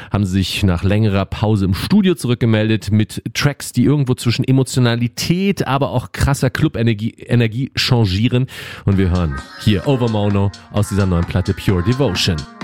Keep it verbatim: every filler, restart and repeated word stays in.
haben sie sich nach längerer Pause im Studio zurückgemeldet mit Tracks, die irgendwo zwischen Emotionalität, aber auch krasser Club-Energie Energie changieren. Und wir hören hier Overmono aus dieser neuen Platte Pure Devotion.